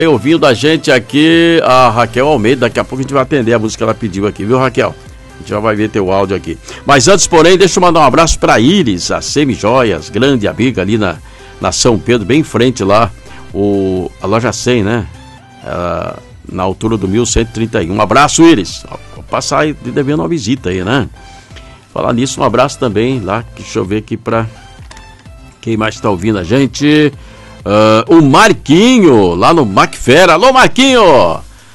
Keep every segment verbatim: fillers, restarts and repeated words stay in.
Ouvindo a gente aqui, a Raquel Almeida. Daqui a pouco a gente vai atender a música que ela pediu aqui, viu, Raquel? A gente já vai ver teu áudio aqui. Mas antes, porém, deixa eu mandar um abraço pra Iris, a Semijoias, grande amiga ali na, na São Pedro, bem em frente lá, o, a loja cem, né? Ah, na altura do mil cento e trinta e um. Um abraço, Iris. Vou passar aí devendo uma visita aí, né? Falar nisso, um abraço também lá. Deixa eu ver aqui pra quem mais tá ouvindo a gente. Uh, o Marquinho, lá no Macfera. Alô, Marquinho!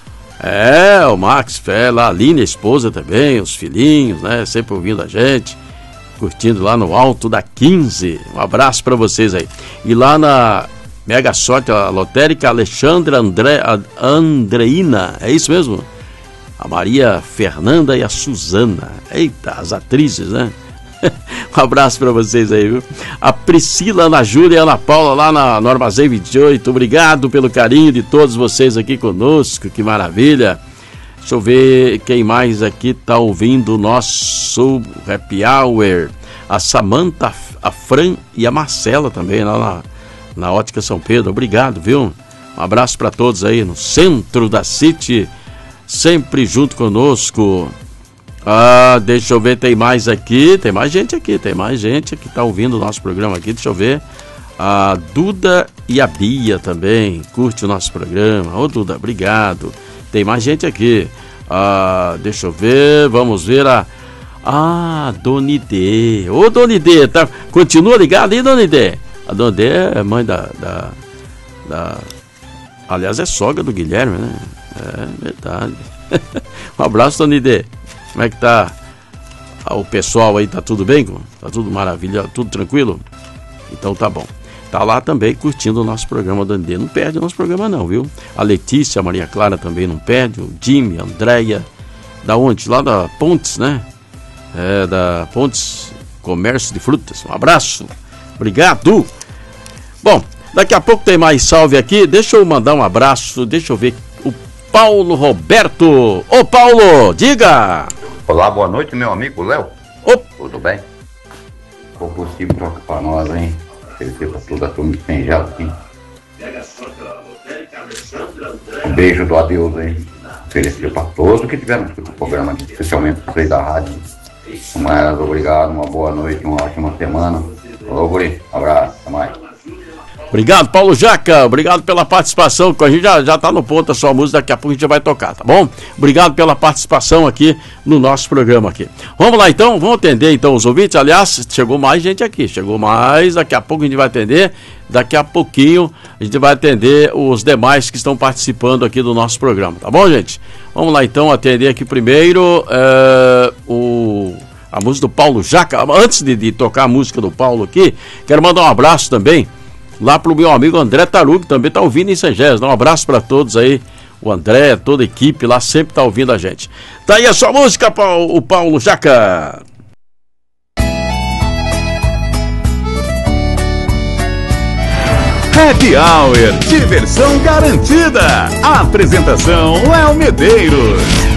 É, o Max Fé, lá, a Aline, a esposa também, os filhinhos, né? Sempre ouvindo a gente, curtindo lá no alto da quinze. Um abraço pra vocês aí. E lá na Mega Sorte, a lotérica Alexandra André, Andreina, é isso mesmo? A Maria Fernanda e a Suzana. Eita, as atrizes, né? Um abraço pra vocês aí, viu? A Priscila, Ana Júlia e Ana Paula lá na, no Armazém vinte e oito. Obrigado pelo carinho de todos vocês aqui conosco. Que maravilha. Deixa eu ver quem mais aqui tá ouvindo o nosso Happy Hour. A Samanta, a Fran e a Marcela também lá na, na Ótica São Pedro. Obrigado, viu? Um abraço pra todos aí no centro da City, sempre junto conosco. Ah, deixa eu ver, tem mais aqui, tem mais gente aqui, tem mais gente que tá ouvindo o nosso programa aqui, deixa eu ver. A Duda e a Bia também, curte o nosso programa. Ô Duda, obrigado. Tem mais gente aqui. Ah, deixa eu ver, vamos ver a... Ah, Dona Idê. Ô Dona Idê, tá? Continua ligado aí, Dona Idê? A Dona Idê é mãe da, da, da... Aliás, é sogra do Guilherme, né? É verdade. Um abraço, Dona Idê. Como é que tá o pessoal aí? Tá tudo bem? Tá tudo maravilha? Tudo tranquilo? Então tá bom. Tá lá também curtindo o nosso programa do Andê. Não perde o nosso programa não, viu? A Letícia, a Maria Clara também não perde. O Jimmy, a Andréia. Da onde? Lá da Pontes, né? É, da Pontes Comércio de Frutas. Um abraço. Obrigado. Bom, daqui a pouco tem mais salve aqui. Deixa eu mandar um abraço. Deixa eu ver. O Paulo Roberto. Ô Paulo, diga! Olá, boa noite, meu amigo Léo. Ô. Tudo bem? Se for possível, toca pra nós, hein? Oferecer pra toda a turma de Penjado aqui. Um beijo do adeus, hein? Oferecer pra todos que tiveram no programa aqui, especialmente para vocês da rádio. Mas obrigado, uma boa noite, uma ótima semana. Alô, Guri, um abraço, até mais. Obrigado, Paulo Jaca, obrigado pela participação, a gente já, já tá no ponto a sua música, daqui a pouco a gente já vai tocar, tá bom? Obrigado pela participação aqui no nosso programa aqui. Vamos lá então, vamos atender então os ouvintes, aliás, chegou mais gente aqui, chegou mais, daqui a pouco a gente vai atender, daqui a pouquinho a gente vai atender os demais que estão participando aqui do nosso programa, tá bom, gente? Vamos lá então atender aqui primeiro é, o... a música do Paulo Jaca. Antes de, de tocar a música do Paulo aqui, quero mandar um abraço também lá pro meu amigo André Taru, que também tá ouvindo em Sengés. Um abraço para todos aí, o André, toda a equipe lá sempre tá ouvindo a gente. Tá aí a sua música, o Paulo Jaca. Happy Hour, diversão garantida. A apresentação Léo Medeiros.